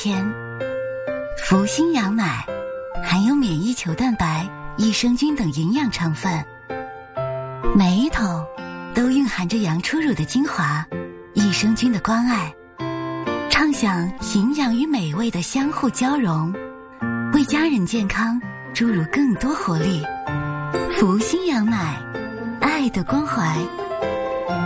天。福星羊奶含有免疫球蛋白、益生菌等营养成分，每一桶都蕴含着羊初乳的精华、益生菌的关爱，畅享营养与美味的相互交融，为家人健康注入更多活力。福星羊奶，爱的关怀。